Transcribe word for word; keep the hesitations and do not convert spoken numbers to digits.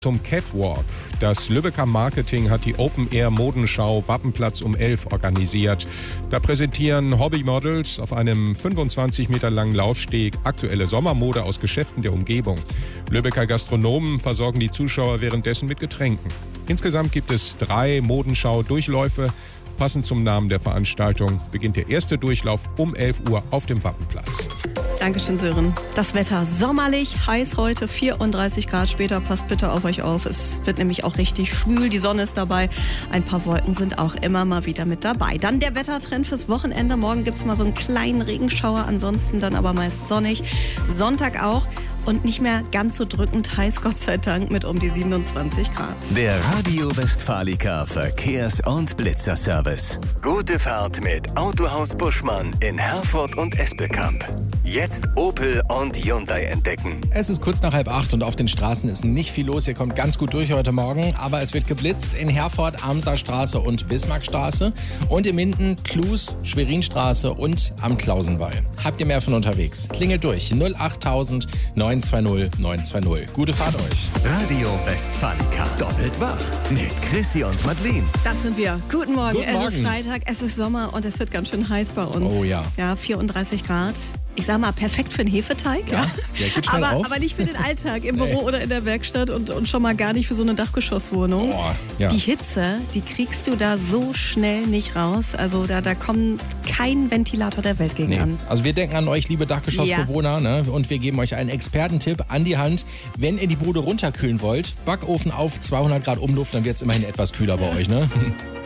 Zum Catwalk. Das Lübecker Marketing hat die Open-Air-Modenschau Wappenplatz um elf organisiert. Da präsentieren Hobbymodels auf einem fünfundzwanzig Meter langen Laufsteg aktuelle Sommermode aus Geschäften der Umgebung. Lübecker Gastronomen versorgen die Zuschauer währenddessen mit Getränken. Insgesamt gibt es drei Modenschau-Durchläufe. Passend zum Namen der Veranstaltung beginnt der erste Durchlauf um elf Uhr auf dem Wappenplatz. Dankeschön, Sören. Das Wetter sommerlich, heiß heute, vierunddreißig Grad. Später passt bitte auf euch auf. Es wird nämlich auch richtig schwül. Die Sonne ist dabei. Ein paar Wolken sind auch immer mal wieder mit dabei. Dann der Wettertrend fürs Wochenende. Morgen gibt es mal so einen kleinen Regenschauer. Ansonsten dann aber meist sonnig. Sonntag auch. Und nicht mehr ganz so drückend heiß, Gott sei Dank, mit um die siebenundzwanzig Grad. Der Radio Westfalica Verkehrs- und Blitzerservice. Gute Fahrt mit Autohaus Buschmann in Herford und Espelkamp. Jetzt Opel und Hyundai entdecken. Es ist kurz nach halb acht und auf den Straßen ist nicht viel los. Ihr kommt ganz gut durch heute Morgen. Aber es wird geblitzt in Herford, Amserstraße und Bismarckstraße. Und in Minden, Klus, Schwerinstraße und am Klausenwall. Habt ihr mehr von unterwegs? Klingelt durch. null achttausend neun zwei null neun zwei null. Gute Fahrt euch. Radio Westfalica. Doppelt wach. Mit Chrissy und Madeline. Das sind wir. Guten Morgen. Guten es Morgen. ist Freitag, es ist Sommer und es wird ganz schön heiß bei uns. Oh ja. Ja, vierunddreißig Grad. Ich sag mal, perfekt für einen Hefeteig. Ja, der geht schnell aber, auf. aber nicht für den Alltag im Nee. Büro oder in der Werkstatt und, und schon mal gar nicht für so eine Dachgeschosswohnung. Boah, ja. Die Hitze, die kriegst du da so schnell nicht raus. Also da, da kommt kein Ventilator der Welt gegen Nee. an. Also wir denken an euch, liebe Dachgeschossbewohner, ne? Und wir geben euch einen Expertentipp an die Hand. Wenn ihr die Bude runterkühlen wollt, Backofen auf zweihundert Grad Umluft, dann wird es immerhin etwas kühler bei euch. Ne?